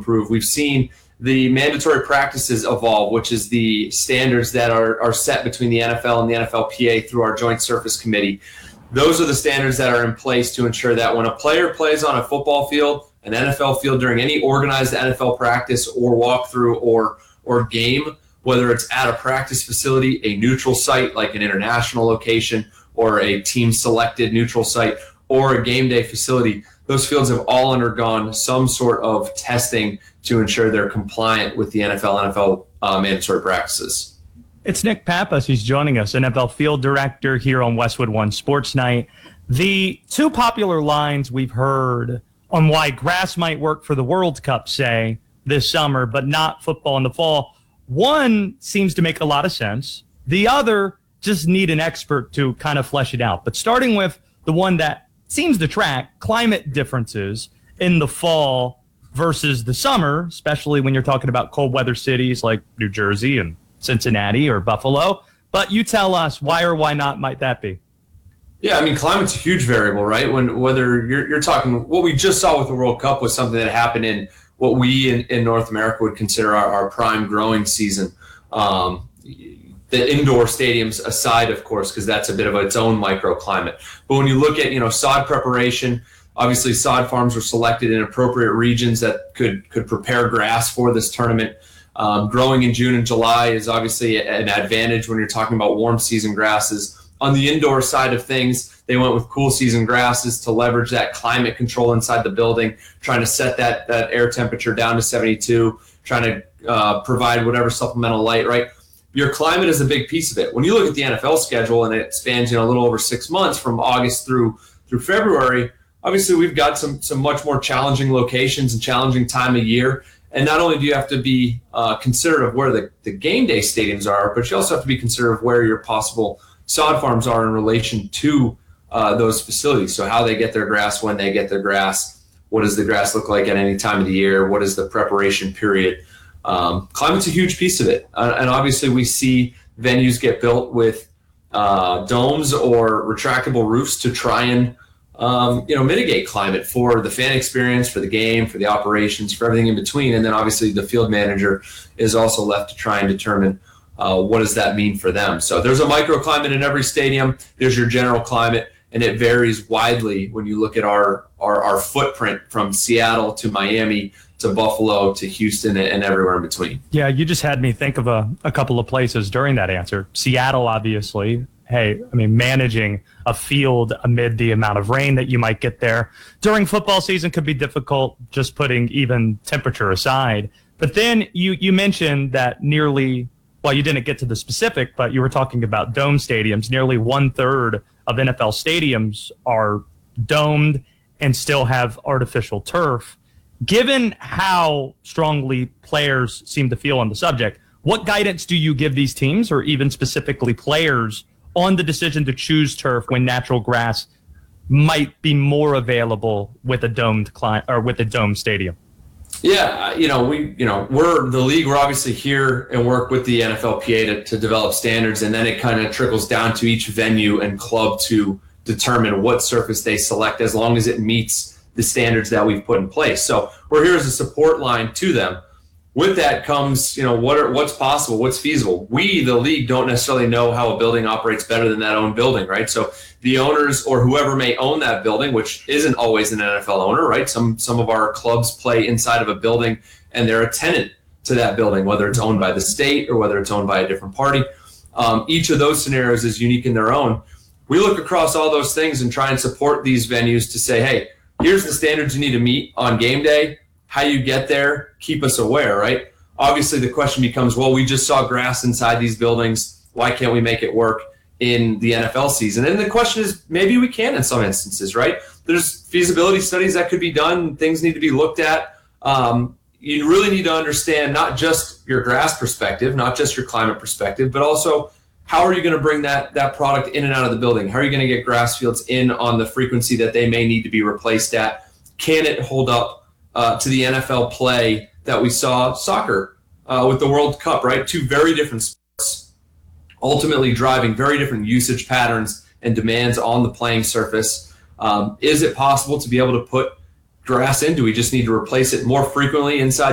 improve. We've seen the mandatory practices evolve, which is the standards that are set between the NFL and the NFLPA through our Joint Surface Committee. Those are the standards that are in place to ensure that when a player plays on a football field, an NFL field, during any organized NFL practice or walkthrough or game, whether it's at a practice facility, a neutral site like an international location, or a team-selected neutral site, or a game day facility, those fields have all undergone some sort of testing to ensure they're compliant with the NFL mandatory practices. It's Nick Pappas. He's joining us, NFL Field Director here on Westwood One Sports Night. The two popular lines we've heard on why grass might work for the World Cup, say, this summer, but not football in the fall. One seems to make a lot of sense. The other just need an expert to kind of flesh it out. But starting with the one that seems to track climate differences in the fall versus the summer, especially when you're talking about cold weather cities like New Jersey and Cincinnati or Buffalo. But you tell us why or why not might that be? Yeah, I mean, climate's a huge variable, right? Whether you're talking, what we just saw with the World Cup was something that happened in what we in North America would consider our prime growing season. The indoor stadiums aside, of course, because that's a bit of its own microclimate. But when you look at, sod preparation, obviously sod farms were selected in appropriate regions that could prepare grass for this tournament. Growing in June and July is obviously an advantage when you're talking about warm season grasses. On the indoor side of things, they went with cool season grasses to leverage that climate control inside the building, trying to set that air temperature down to 72, trying to provide whatever supplemental light, right? Your climate is a big piece of it. When you look at the NFL schedule and it spans, a little over 6 months from August through February, obviously we've got some much more challenging locations and challenging time of year. And not only do you have to be considerate of where the game day stadiums are, but you also have to be considerate of where your possible sod farms are in relation to those facilities. So how they get their grass, when they get their grass, what does the grass look like at any time of the year, what is the preparation period. Climate's a huge piece of it. And obviously we see venues get built with domes or retractable roofs to try and mitigate climate for the fan experience, for the game, for the operations, for everything in between. And then obviously the field manager is also left to try and determine what does that mean for them. So there's a microclimate in every stadium. There's your general climate, and it varies widely when you look at our footprint from Seattle to Miami to Buffalo to Houston and everywhere in between. Yeah, you just had me think of a couple of places during that answer. Seattle, obviously. Hey, I mean, managing a field amid the amount of rain that you might get there during football season could be difficult, just putting even temperature aside. But then you mentioned that well, you didn't get to the specific, but you were talking about dome stadiums. Nearly 1/3 of NFL stadiums are domed and still have artificial turf. Given how strongly players seem to feel on the subject, what guidance do you give these teams, or even specifically players, on the decision to choose turf when natural grass might be more available with a domed with a domed stadium? Yeah, we're the league. We're obviously here and work with the NFLPA to develop standards, and then it kind of trickles down to each venue and club to determine what surface they select, as long as it meets the standards that we've put in place. So we're here as a support line to them. With that comes, what's possible, what's feasible. We, the league, don't necessarily know how a building operates better than that own building, right? So the owners or whoever may own that building, which isn't always an NFL owner, right? Some of our clubs play inside of a building and they're a tenant to that building, whether it's owned by the state or whether it's owned by a different party. Each of those scenarios is unique in their own. We look across all those things and try and support these venues to say, hey, here's the standards you need to meet on game day. How you get there, keep us aware, right? Obviously, the question becomes, well, we just saw grass inside these buildings. Why can't we make it work in the NFL season? And the question is, maybe we can in some instances, right? There's feasibility studies that could be done. Things need to be looked at. You really need to understand not just your grass perspective, not just your climate perspective, but also how are you going to bring that product in and out of the building? How are you going to get grass fields in on the frequency that they may need to be replaced at? Can it hold up to the NFL play that we saw soccer with the World Cup, right? Two very different sports, ultimately driving very different usage patterns and demands on the playing surface. Is it possible to be able to put grass in? Do we just need to replace it more frequently inside